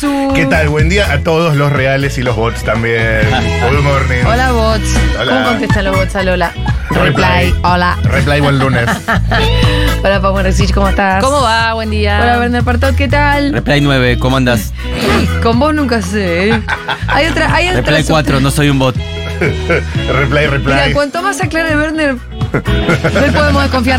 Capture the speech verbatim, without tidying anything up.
¿Qué tal? Buen día a todos los reales y los bots también. Good morning. Hola, bots. Hola. ¿Cómo contestan los bots a Lola? Reply. Reply. Hola. Reply buen lunes. Hola, Pau Resich, ¿cómo estás? ¿Cómo va? Buen día. Hola, Werner Partot, ¿qué tal? Reply nueve, ¿cómo andas? Con vos nunca sé. ¿eh? Hay otra, hay otra. Reply cuatro, no soy un bot. Reply, reply. Mira, cuanto más aclare Werner, no podemos desconfiar